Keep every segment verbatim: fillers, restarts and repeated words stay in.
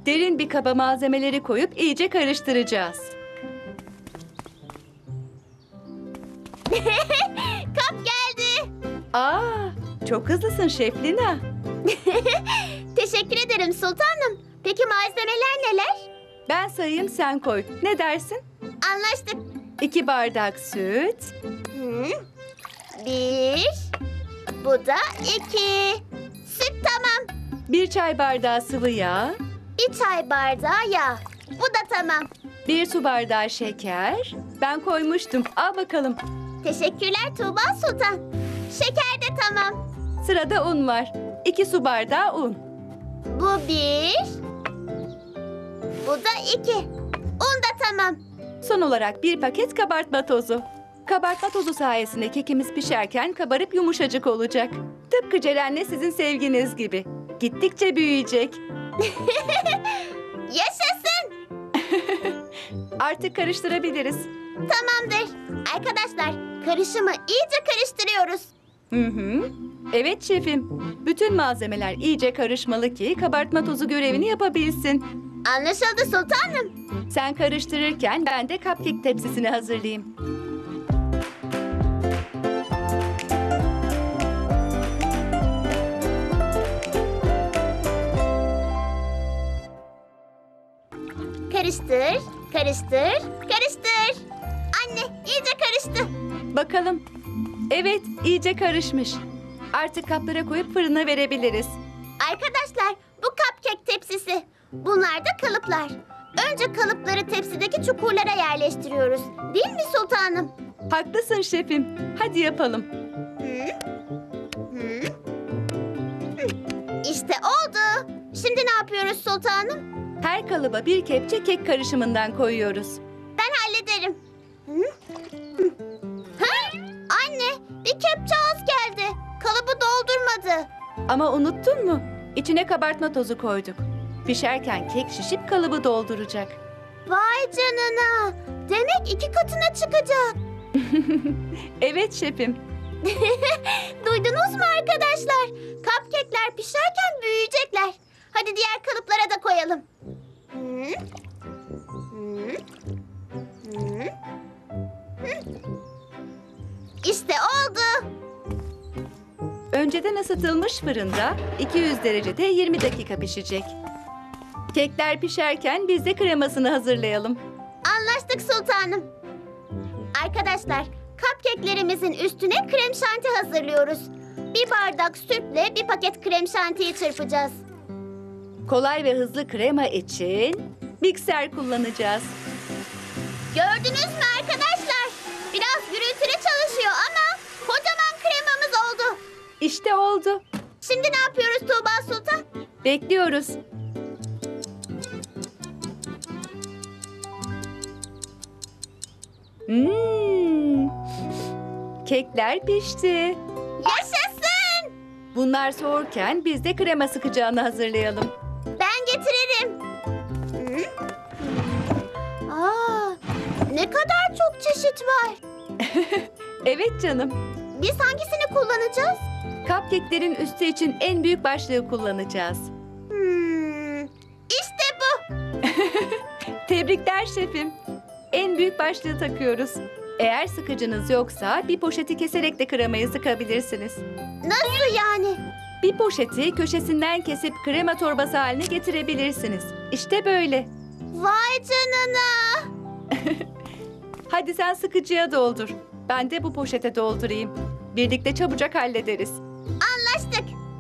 Derin bir kaba malzemeleri koyup iyice karıştıracağız. Kap geldi. Aa, çok hızlısın Şef Lina. Teşekkür ederim sultanım. Peki malzemeler neler? Ben sayayım sen koy. Ne dersin? Anlaştık. İki bardak süt, Hı. Bir. Bu da iki. Süt tamam. bir çay bardağı sıvı yağ, Bir çay bardağı yağ. Bu da tamam. bir su bardağı şeker. Ben koymuştum. Al bakalım. Teşekkürler Tuğba Sultan. Şeker de tamam. Sırada un var. iki su bardağı un. Bu bir. Bu da iki. Un da tamam. Son olarak bir paket kabartma tozu. Kabartma tozu sayesinde kekimiz pişerken kabarıp yumuşacık olacak. Tıpkı Ceren'le sizin sevginiz gibi. Gittikçe büyüyecek. Yaşasın. Artık karıştırabiliriz. Tamamdır. Arkadaşlar karışımı iyice karıştırıyoruz. Hı hı. Evet şefim. Bütün malzemeler iyice karışmalı ki kabartma tozu görevini yapabilsin. Anlaşıldı sultanım. Sen karıştırırken ben de cupcake tepsisini hazırlayayım. Karıştır, karıştır, karıştır. Anne iyice karıştı. Bakalım. Evet, iyice karışmış. Artık kaplara koyup fırına verebiliriz. Arkadaşlar bu cupcake tepsisi. Bunlar da kalıplar. Önce kalıpları tepsideki çukurlara yerleştiriyoruz. Değil mi sultanım? Haklısın şefim. Hadi yapalım. Hı? Hı? Hı. İşte oldu. Şimdi ne yapıyoruz sultanım? Her kalıba bir kepçe kek karışımından koyuyoruz. Ben hallederim. Hı? Hı. Ha? Anne, bir kepçe az geldi. Kalıbı doldurmadı. Ama unuttun mu? İçine kabartma tozu koyduk. Pişerken kek şişip kalıbı dolduracak. Vay canına. Demek iki katına çıkacak. Evet şefim. Duydunuz mu arkadaşlar? Cupcake'ler pişerken büyüyecekler. Hadi diğer kalıplara da koyalım. Hı? Hı? Hı? Hı? İşte oldu. Önceden ısıtılmış fırında iki yüz derecede yirmi dakika pişecek. Kekler pişerken biz de kremasını hazırlayalım. Anlaştık sultanım. Arkadaşlar, cupcake'lerimizin üstüne krem şanti hazırlıyoruz. Bir bardak sütle bir paket krem şantiyi çırpacağız. Kolay ve hızlı krema için mikser kullanacağız. Gördünüz mü arkadaşlar? Biraz gürültülü çalışıyor ama kocaman kremamız oldu. İşte oldu. Şimdi ne yapıyoruz Tuğba Sultan? Bekliyoruz. Hmm. Kekler pişti. Yaşasın! Bunlar soğurken biz de krema sıkacağını hazırlayalım. Ben getiririm. Hı? Aa, ne kadar çok çeşit var. Evet canım. Biz hangisini kullanacağız? Cupcake'lerin üstü için en büyük başlığı kullanacağız. Hmm, işte bu. Tebrikler şefim. En büyük başlığı takıyoruz. Eğer sıkıcınız yoksa bir poşeti keserek de kremayı sıkabilirsiniz. Nasıl yani? Bir poşeti köşesinden kesip krema torbası haline getirebilirsiniz. İşte böyle. Vay canına. Hadi sen sıkıcıya doldur. Ben de bu poşete doldurayım. Birlikte çabucak hallederiz. Anlaştık.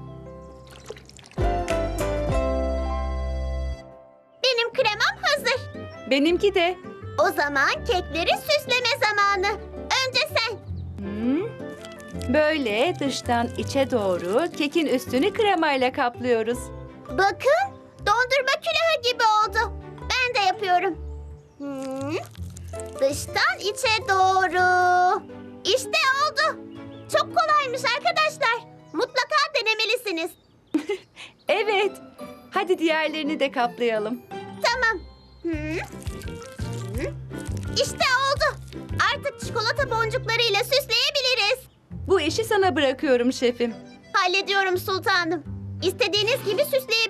Benim kremam hazır. Benimki de. O zaman kekleri süsleme zamanı. Önce sen. Hmm. Böyle dıştan içe doğru kekin üstünü kremayla kaplıyoruz. Bakın, dondurma külahı gibi oldu. Ben de yapıyorum. Hmm. Dıştan içe doğru. İşte oldu. Çok kolaymış arkadaşlar. Mutlaka denemelisiniz. Evet. Hadi diğerlerini de kaplayalım. Tamam. Hmm. Hmm. İşte oldu. Artık çikolata boncuklarıyla süsleyebiliriz. Bu işi sana bırakıyorum şefim. Hallediyorum sultanım. İstediğiniz gibi süsleyebilirsiniz.